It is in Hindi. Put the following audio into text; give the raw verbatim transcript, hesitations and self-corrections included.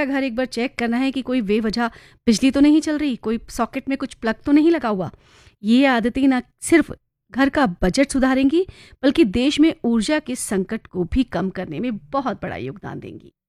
घर एक बार चेक करना है कि कोई बेवजह बिजली तो नहीं चल रही, कोई सॉकेट में कुछ प्लग तो नहीं लगा हुआ। ये आदतें ना सिर्फ घर का बजट सुधारेंगी, बल्कि देश में ऊर्जा के संकट को भी कम करने में बहुत बड़ा योगदान देंगी।